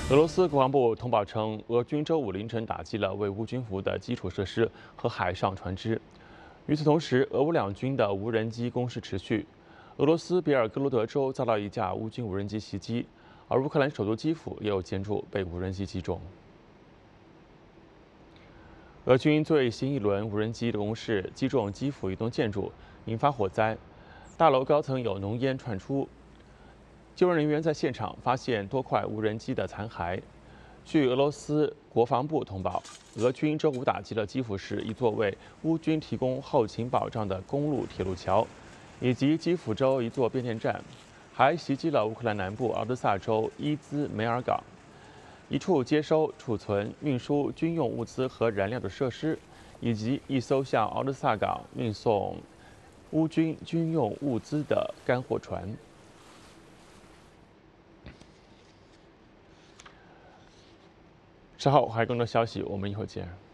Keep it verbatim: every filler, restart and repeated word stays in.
俄罗斯国防部通报称，俄军周五凌晨打击了为乌军服务的基础设施和海上船只。与此同时，俄乌两军的无人机攻势持续。俄罗斯别尔哥罗德州遭到一架乌军无人机袭击，而乌克兰首都基辅也有建筑被无人机击中。俄军最新一轮无人机的攻势击中基辅一栋建筑，引发火灾，大楼高层有浓烟窜出。救援人员在现场发现多块无人机的残骸。据俄罗斯国防部通报，俄军周五打击了基辅市一座为乌军提供后勤保障的公路铁路桥，以及基辅州一座变电站，还袭击了乌克兰南部敖德萨州伊兹梅尔港一处接收、储存、运输军用物资和燃料的设施，以及一艘向敖德萨港运送乌军军用物资的干货船。稍后还有更多消息，我们一会儿见。